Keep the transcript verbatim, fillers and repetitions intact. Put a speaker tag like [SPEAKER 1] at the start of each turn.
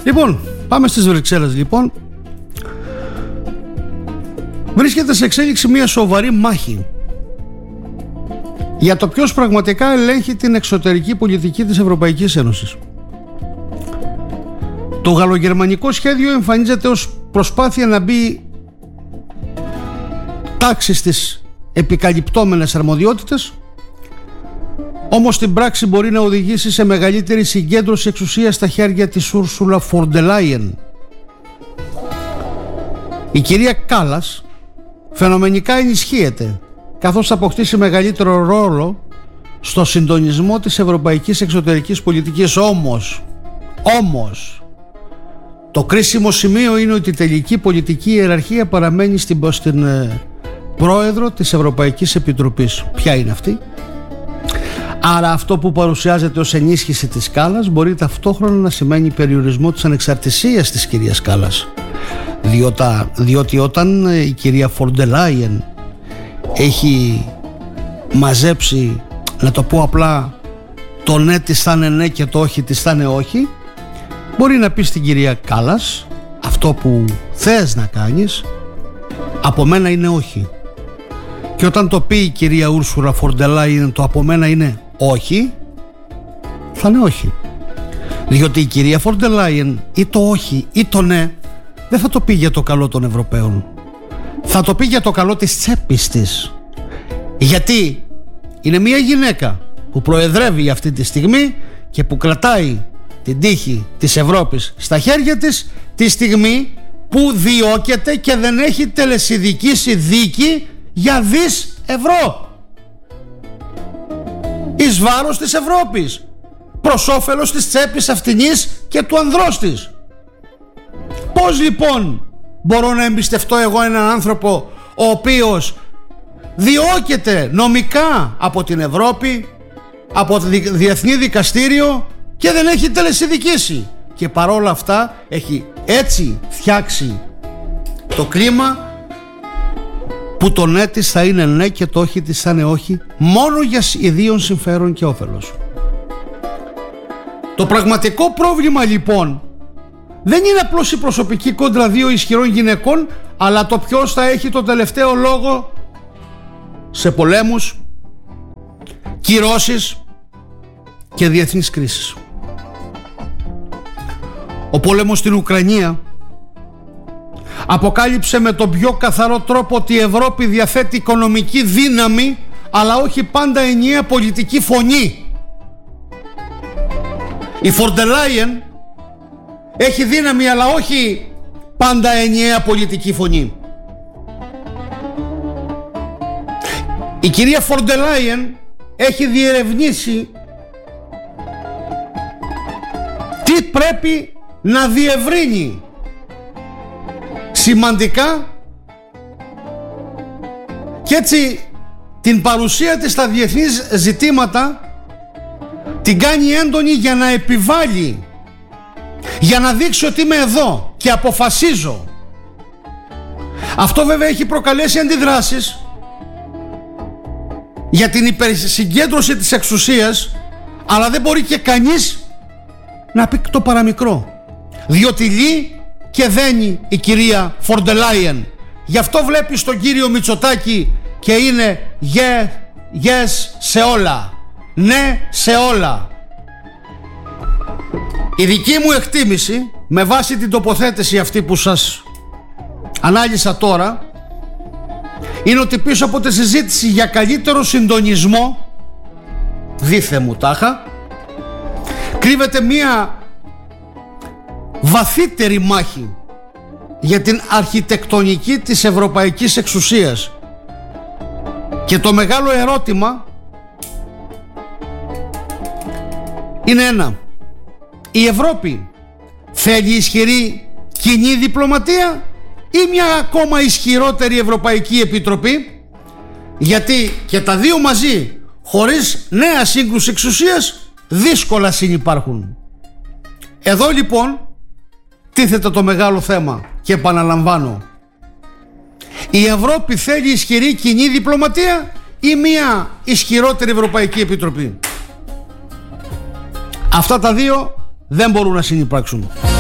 [SPEAKER 1] Λοιπόν, πάμε στις Βρυξέλλες. Λοιπόν, βρίσκεται σε εξέλιξη μια σοβαρή μάχη για το ποιος πραγματικά ελέγχει την εξωτερική πολιτική της Ευρωπαϊκής Ένωσης. Το γαλλογερμανικό σχέδιο εμφανίζεται ως προσπάθεια να μπει τάξη στις επικαλυπτόμενες αρμοδιότητες, όμως στην πράξη μπορεί να οδηγήσει σε μεγαλύτερη συγκέντρωση εξουσίας στα χέρια της Ursula von der Leyen. Η κυρία Κάλλας φαινομενικά ενισχύεται, καθώς θα αποκτήσει μεγαλύτερο ρόλο στο συντονισμό της ευρωπαϊκής εξωτερικής πολιτικής. Όμως, όμως το κρίσιμο σημείο είναι ότι η τελική πολιτική ιεραρχία παραμένει στην, στην ε, πρόεδρο της Ευρωπαϊκής Επιτροπής. Ποια είναι αυτή? Άρα αυτό που παρουσιάζεται ως ενίσχυση της Κάλλας μπορεί ταυτόχρονα να σημαίνει περιορισμό της ανεξαρτησίας της κυρίας Κάλλας, διότι, διότι όταν η κυρία von der Leyen έχει μαζέψει, να το πω απλά, το ναι της θα είναι ναι και το όχι της θα είναι όχι, μπορεί να πει στην κυρία Κάλλας, αυτό που θες να κάνεις από μένα είναι όχι. Και όταν το πει η κυρία Ursula von der Leyen, το από μένα είναι όχι, θα είναι όχι. Διότι η κυρία von der Leyen ή το όχι ή το ναι δεν θα το πει για το καλό των Ευρωπαίων, θα το πει για το καλό της τσέπης της. Γιατί είναι μια γυναίκα που προεδρεύει αυτή τη στιγμή και που κρατάει την τύχη της Ευρώπης στα χέρια της τη στιγμή που διώκεται και δεν έχει τελεσιδικήσει δίκη για δις ευρώ εις βάρος της Ευρώπης, προς όφελος της τσέπης αυτινής και του ανδρός της. Πώς λοιπόν μπορώ να εμπιστευτώ εγώ έναν άνθρωπο ο οποίος διώκεται νομικά από την Ευρώπη, από το Διεθνή Δικαστήριο και δεν έχει τελεσιδικήσει, και παρόλα αυτά έχει έτσι φτιάξει το κλίμα που το ναι της θα είναι ναι και το όχι της θα είναι όχι, μόνο για ιδίων συμφέρον και όφελος. Το πραγματικό πρόβλημα λοιπόν δεν είναι απλώς η προσωπική κόντρα δύο ισχυρών γυναικών, αλλά το ποιος θα έχει το τελευταίο λόγο σε πολέμους, κυρώσεις και διεθνείς κρίσεις. Ο πόλεμος στην Ουκρανία αποκάλυψε με τον πιο καθαρό τρόπο ότι η Ευρώπη διαθέτει οικονομική δύναμη, αλλά όχι πάντα ενιαία πολιτική φωνή. Η von der Leyen έχει δύναμη, αλλά όχι πάντα ενιαία πολιτική φωνή. Η κυρία von der Leyen έχει διερευνήσει τι πρέπει να διευρύνει σημαντικά, και έτσι την παρουσία της στα διεθνείς ζητήματα την κάνει έντονη για να επιβάλλει, για να δείξει ότι είμαι εδώ και αποφασίζω. Αυτό βέβαια έχει προκαλέσει αντιδράσεις για την υπερσυγκέντρωση της εξουσίας, αλλά δεν μπορεί και κανείς να πει το παραμικρό, διότι λύ και δένει η κυρία von der Leyen. Γι' αυτό βλέπεις τον κύριο Μητσοτάκη και είναι yeah, yes σε όλα, ναι σε όλα. Η δική μου εκτίμηση, με βάση την τοποθέτηση αυτή που σας ανάλυσα τώρα, είναι ότι πίσω από τη συζήτηση για καλύτερο συντονισμό, δίθε μου τάχα, κρύβεται μία βαθύτερη μάχη για την αρχιτεκτονική της ευρωπαϊκής εξουσίας. Και το μεγάλο ερώτημα είναι ένα: η Ευρώπη θέλει ισχυρή κοινή διπλωματία ή μια ακόμα ισχυρότερη Ευρωπαϊκή Επιτροπή? Γιατί και τα δύο μαζί, χωρίς νέα σύγκρουση εξουσίας, δύσκολα συνυπάρχουν. Εδώ λοιπόν τίθεται το μεγάλο θέμα και επαναλαμβάνω: η Ευρώπη θέλει ισχυρή κοινή διπλωματία ή μια ισχυρότερη Ευρωπαϊκή Επιτροπή? Αυτά τα δύο δεν μπορούν να συνυπάρξουν.